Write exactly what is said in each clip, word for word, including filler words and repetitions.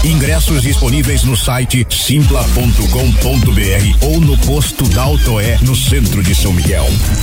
Ingressos disponíveis no site simpla ponto com ponto br ou no posto da Autoé, no centro de São Miguel.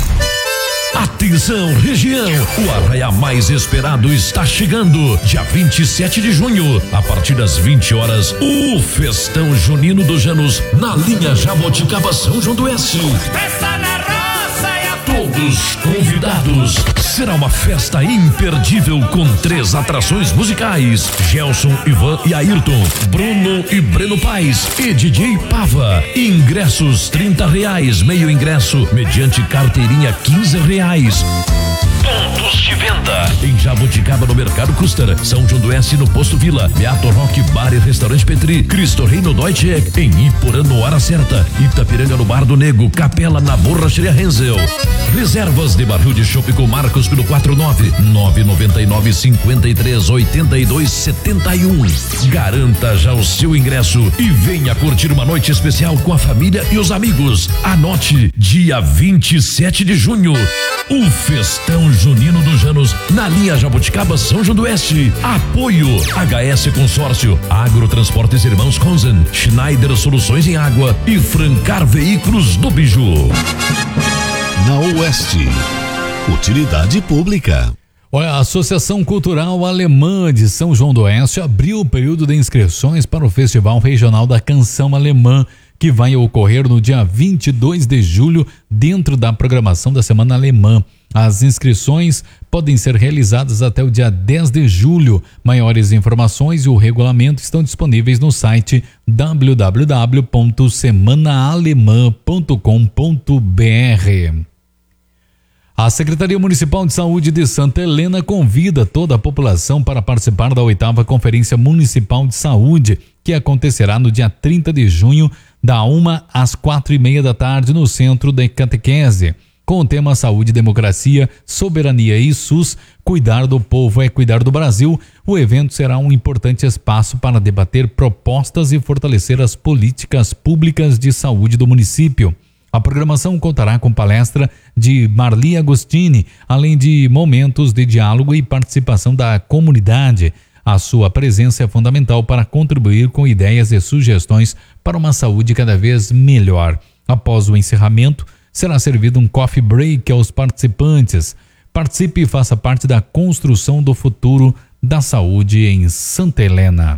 Atenção, região! O arraiá mais esperado está chegando. Dia vinte e sete de junho, a partir das vinte horas, o Festão Junino dos Janos na linha Jaboticaba São João do Oeste. Festa na roça e a Todos convidados. Será uma festa imperdível com três atrações musicais: Gelson, Ivan e Ayrton, Bruno e Breno Paz e D J Pava. Ingressos trinta reais, meio ingresso mediante carteirinha quinze reais. Pontos de venda em Jaboticaba, no Mercado Custer, São João do Oeste, no Posto Vila, Beato Rock Bar e Restaurante Petri, Cristo Rei no Deutsche, em Iporã no Hora Certa, Itapiranga no Bar do Nego, Capela na Borracharia Renzel. Reservas de barril de chopp com Marcos pelo quatro nove nove nove nove cinco três oito dois sete um. Garanta já o seu ingresso e venha curtir uma noite especial com a família e os amigos. Anote, dia vinte e sete de junho, o Festão Junino dos Janos na linha Jaboticaba São João do Oeste. Apoio H S Consórcio, Agrotransportes Irmãos Conzen, Schneider Soluções em Água e Francar Veículos do Biju. Na Oeste, utilidade pública. Olha, a Associação Cultural Alemã de São João do Oeste abriu o período de inscrições para o Festival Regional da Canção Alemã, que vai ocorrer no dia vinte e dois de julho, dentro da programação da Semana Alemã. As inscrições podem ser realizadas até o dia dez de julho. Maiores informações e o regulamento estão disponíveis no site w w w ponto semana alemã ponto com ponto b r. A Secretaria Municipal de Saúde de Santa Helena convida toda a população para participar da oitava Conferência Municipal de Saúde, que acontecerá no dia trinta de junho, da uma às quatro e meia da tarde, no Centro de Catequese. Com o tema Saúde, Democracia, Soberania e SUS, Cuidar do Povo é Cuidar do Brasil, o evento será um importante espaço para debater propostas e fortalecer as políticas públicas de saúde do município. A programação contará com palestra de Marli Agostini, além de momentos de diálogo e participação da comunidade. A sua presença é fundamental para contribuir com ideias e sugestões para uma saúde cada vez melhor. Após o encerramento, será servido um coffee break aos participantes. Participe e faça parte da construção do futuro da saúde em Santa Helena.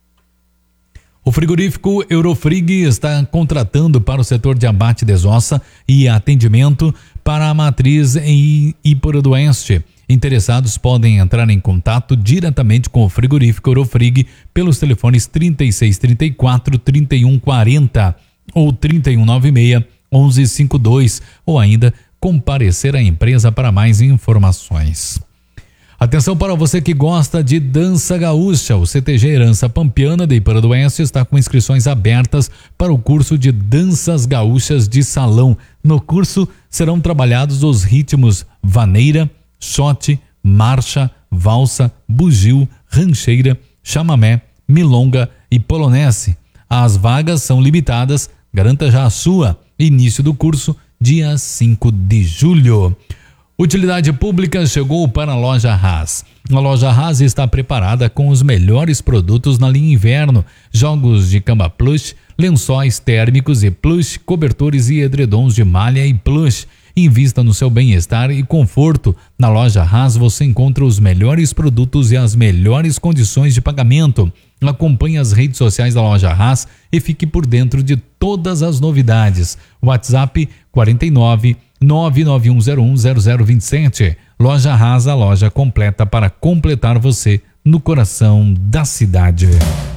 O frigorífico Eurofrig está contratando para o setor de abate, desossa e atendimento para a matriz em Iporã do Oeste. Interessados podem entrar em contato diretamente com o frigorífico Eurofrig pelos telefones trinta e seis, trinta e quatro, trinta e um, quarenta ou trinta e um, noventa e seis, onze cinquenta e dois, ou ainda comparecer à empresa para mais informações. Atenção para você que gosta de dança gaúcha. O C T G Herança Pampiana de Iporã do Oeste está com inscrições abertas para o curso de danças gaúchas de salão. No curso serão trabalhados os ritmos vaneira, shot, marcha, valsa, bugio, rancheira, chamamé, milonga e polonese. As vagas são limitadas, garanta já a sua. Início do curso, dia cinco de julho. Utilidade pública chegou para a Loja Haas. A Loja Haas está preparada com os melhores produtos na linha inverno: jogos de cama plush, lençóis térmicos e plush, cobertores e edredons de malha e plush. Invista no seu bem-estar e conforto. Na Loja Haas você encontra os melhores produtos e as melhores condições de pagamento. Acompanhe as redes sociais da Loja Haas e fique por dentro de todas as novidades. WhatsApp quarenta e nove, nove nove um zero um zero zero dois sete. Loja Haas, a loja completa para completar você no coração da cidade.